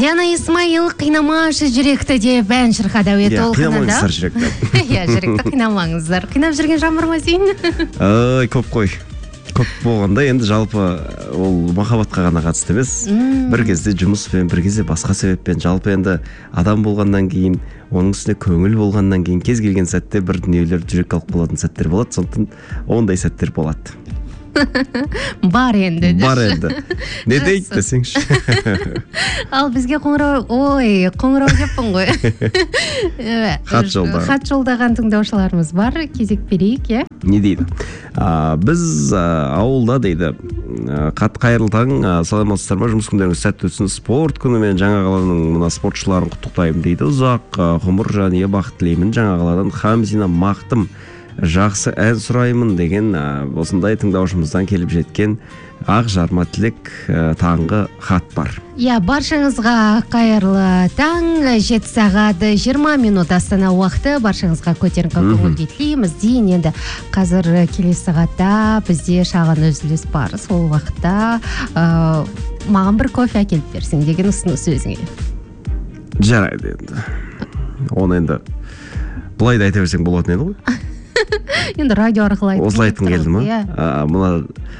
Яна Исмаил қинамашы жүректі деп ән шырқады әуе толқынында. Қинамаңыздар жүректі. Иә, жүректі қинамаңыздар. Қинап жүрген жан бар ма Зейін? Ой, көп қой. Көп болғанда енді жалпы ол махаббатқа ғана қатысты емес. Бір кезде жұмыспен, бір кезде басқа себеппен, жалпы енді адам болғаннан кейін, оның үстіне көңіл болғаннан кейін кез келген сәтте бір дүниелер жүрек алып қалатын сәттер болады. Сондықтан ондай сәттер болады. Бар енді. Не дейді десеңші? Ал бізге қоңырау деппін ғой. Хат жолдаған тыңдаушыларымыз бар. Кезек берейік, иә? Не дейді? Біз ауылда дейді, қайырлы таң, саламатсыздар ма, жұмыс күндеріңіз сәтті өтсін, спорт күнімен жаңа қаланың мына спортшыларын құттықтаймын дейді. Ұзақ ғұмыр жанұя бақыт тілеймін. Жаңа қаладан Хамзина Мақтым жақсы ән сұраймын деген осындай тыңдаушымыздан келіп жеткен ақ жарма тілек таңғы хат бар. Иә, баршаңызға қайырлы таң, 7 сағат 20 минут Астана уақыты, баршаңызға көтеріңкі көңілге тілейміз. Дейін енді қазір келесі сағатта бізде шағын үзіліс бар. Сол уақытта маған бір кофе әкеліп берсең деген ұсыныс өзіңе. Жарайды енді. Оны енді бұлай да айта берсең болатын еді ғой. Енді радио арқылы айтып. Осылай айтқың келді ма? Мұна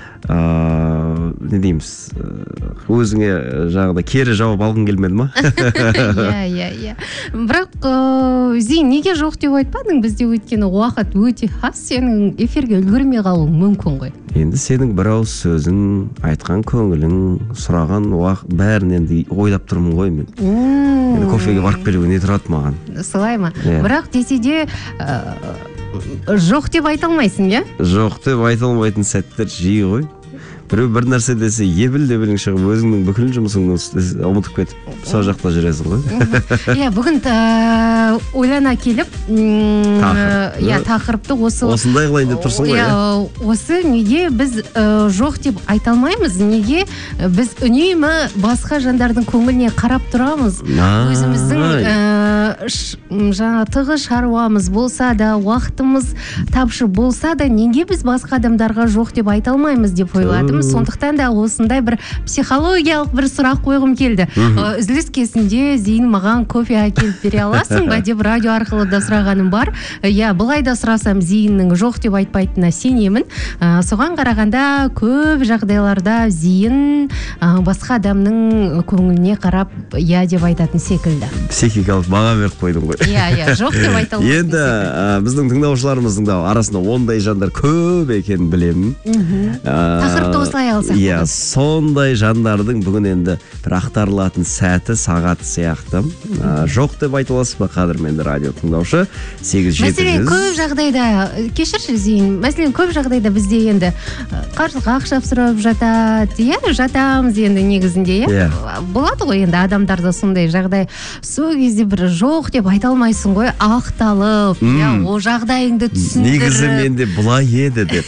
не дейміз, өзіңе жаңағыда кері жауап алғың келмеді ма? Иә. Бірақ Зейін, неге жоқ деп айтпадың? Бізде өйткені уақыт өте аз, сенің эфирге үлгермей қалуың мүмкін ғой. Енді сенің бір ауыз сөзің, айтқан көңілің, сұраған уақыт бәрін енді ойлап тұрмын ғой мен. Енді кофеге барып келуге не тұрады маған? Солай ма? Бірақ десе де жоқ деп айта алмайсың, иә? Жоқ деп айта алмайтын сәттер жиі ғой. Біреу бір нәрсе десе, ебіл-дебілің шығып, өзіңнің бүкіл жұмысыңды ұмытып кетіп, сол жақта жүресің ғой. Иә, бүгін ойлана келіп, тақырыпты осындай қылайын деп тұрсың ғой. Осы неге біз жоқ деп айта алмаймыз, неге біз үнемі басқа жандардың көңіліне қарап тұрамыз. Өзіміздің тығыз шаруамыз болса да, уақытымыз тапшы болса да, неге біз басқа адамдарға жоқ деп айта алмаймыз деп ойладым. Сондықтан да осындай бір психологиялық бір сұрақ қойғым келді. Үзіліс кезінде Зейін маған кофе әкеліп бере аласың ба деп радио арқылы да сұрағаным бар. Иә, былай да сұрасам Зейіннің жоқ деп айтпайтынына сенемін. Соған қарағанда көп жағдайларда Зейін басқа адамның көңіліне қарап иә деп айтатын секілді. Психикалық баға беріп қойдым ғой. Иә, жоқ деп айта алмаймын. Енді біздің тыңдаушыларымыздың да арасында ондай жандар көп екенін білемін. Тақырыпты осылай алсақ. Иә, сондай жандардың бүгін енді бір ақтарылатын сәті, сағаты сияқты. Жоқ деп айта аласыз ба қадірменді радио тыңдаушы? 8-700. Мәселен, көп жағдайда, кешірші Зейін, мәселен, көп жағдайда бізде енді қаржыға ақша сұрап жатады, иә, жатамыз енді негізінде, иә. Болады ғой енді адамдарда сондай жағдай. Сол кезде бір жоқ деп айта алмайсың ғой, ақталып, о жағдайыңды түсіндіріп. Негізі менде бұлай еді деп.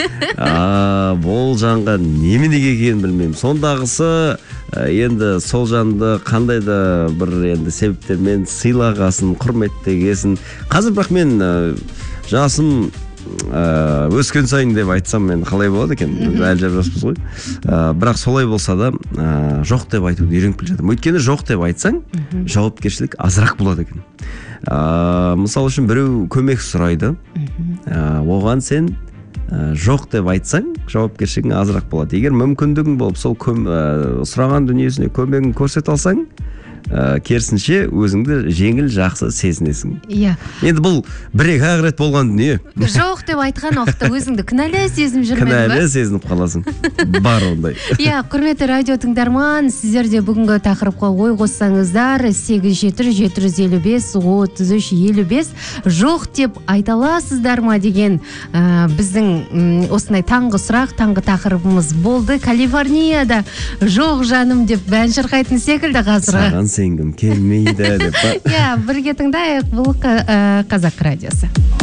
Бұл жанға неменеге екенін білмеймін. Сондағысы енді сол жанды қандай да бір енді себептермен сыйлағасын, құрметтегесін. Қазір бірақ мен жасым өскен сайын деп айтсам мен қалай болады екен? Әлі жаспыз ғой. Бірақ солай болса да жоқ деп айтуды үйреніп келе жатырмын. Өйткені жоқ деп айтсаң, жауапкершілік азырақ болады екен. Мысал үшін біреу көмек сұрайды. Оған сен жоқ деп айтсаң, жауапкершілігің азырақ болады. Егер мүмкіндігің болып сол сұраған дүниесіне көмегін көрсете алсаң, керісінше өзіңді жеңіл жақсы сезінесің. Иә. Енді бұл бір-екі ақ рет болған дүние. Жоқ деп айтқан уақытта өзіңді кінәлі сезініп жүрмедің бе? Кінәлі сезініп қаласың. Бар ондай. Иә, құрметті радио тыңдарман, сіздер де бүгінгі тақырыпқа ой қоссаңыздар, 87-705-33-55 жоқ деп айта аласыздар ма деген біздің осындай таңғы сұрақ, таңғы тақырыбымыз болды. Калифорнияда жоқ жаным деп бән шырқайтын секілді қазір. Сенгім келмейді деп. Иә, бірге тыңдайық, бұл Қазақ радиосы.